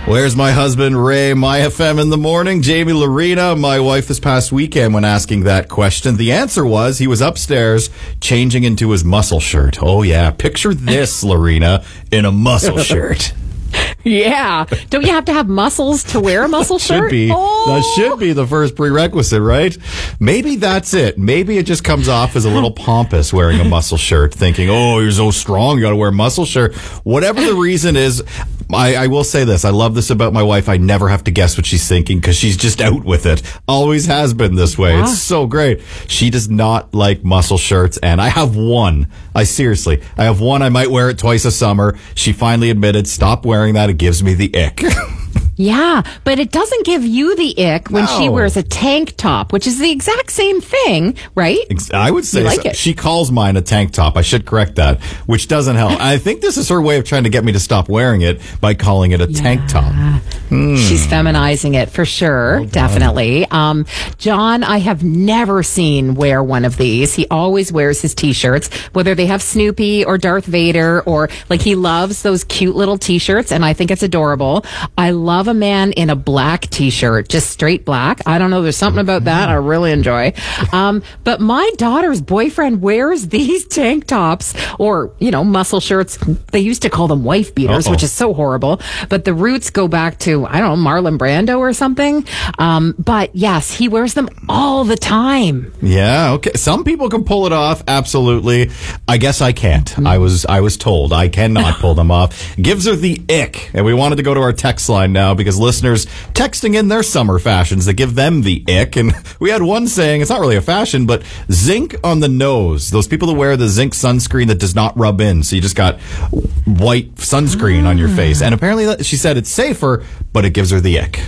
Where's my husband, Ray? My FM in the morning. Jamie Lorena, my wife this past weekend when asking that question. The answer was he was upstairs changing into his muscle shirt. Oh, yeah. Picture this, Lorena, in a muscle shirt. Yeah. Don't you have to have muscles to wear a muscle shirt? That should be the first prerequisite, right? Maybe that's it. Maybe it just comes off as a little pompous wearing a muscle shirt, thinking, oh, you're so strong, you got to wear a muscle shirt. Whatever the reason is, I will say this. I love this about my wife. I never have to guess what she's thinking because she's just out with it. Always has been this way. It's so great. She does not like muscle shirts, and I have one. I have one. I might wear it twice a summer. She finally admitted, stop wearing that. It gives me the ick. Yeah, but it doesn't give you the ick when she wears a tank top, which is the exact same thing, right? I would say so. She calls mine a tank top. I should correct that, which doesn't help. I think this is her way of trying to get me to stop wearing it by calling it a tank top. She's feminizing it for sure, definitely. John, I have never seen wear one of these. He always wears his T-shirts, whether they have Snoopy or Darth Vader or like he loves those cute little T-shirts, and I think it's adorable. I love a man in a black T-shirt, just straight black. I don't know. There's something about that I really enjoy. But my daughter's boyfriend wears these tank tops or, muscle shirts. They used to call them wife beaters, which is so horrible. But the roots go back to, I don't know, Marlon Brando or something. But yes, he wears them all the time. Yeah. Okay. Some people can pull it off. Absolutely. I guess I can't. I was told I cannot pull them off. Gives her the ick. And we wanted to go to our text line now because listeners texting in their summer fashions that give them the ick. And we had one saying, it's not really a fashion, but zinc on the nose. Those people that wear the zinc sunscreen that does not rub in. So you just got white sunscreen on your face. And apparently she said it's safer, but it gives her the ick.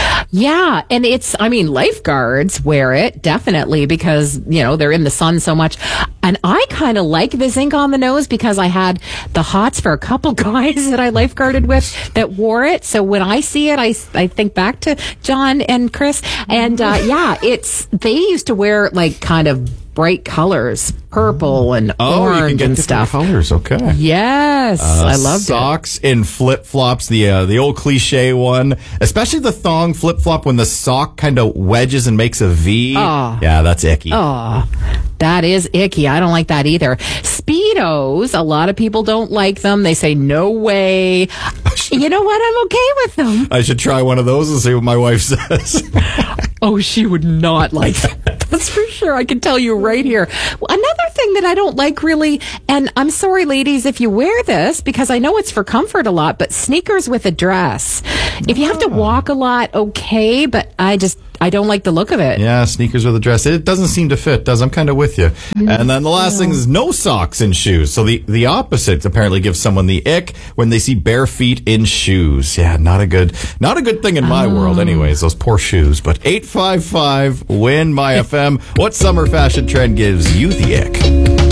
Yeah, and lifeguards wear it, definitely, because, they're in the sun so much. And I kind of like the zinc on the nose because I had the hots for a couple guys that I lifeguarded with that wore it. So when I see it, I think back to John and Chris. And, they used to wear, kind of bright colors, purple and orange you can get and stuff. Colors, okay. Yes, I loved socks in flip flops, the old cliche one, especially the thong flip flop when the sock kind of wedges and makes a V. Oh. Yeah, that's icky. Oh, that is icky. I don't like that either. Speedos, a lot of people don't like them. They say no way. You know what? I'm okay with them. I should try one of those and see what my wife says. Oh, she would not like that. That's for sure. I can tell you right here. Another thing that I don't like really, and I'm sorry, ladies, if you wear this, because I know it's for comfort a lot, but sneakers with a dress. If you have to walk a lot, okay, but I don't like the look of it. Yeah, sneakers with a dress. It doesn't seem to fit, does? I'm kind of with you. And then the last thing is no socks in shoes. So the opposite apparently gives someone the ick when they see bare feet in shoes. Yeah, not a good thing in my world anyways, those poor shoes. But 855-WIN-MY-FM. What summer fashion trend gives you the ick?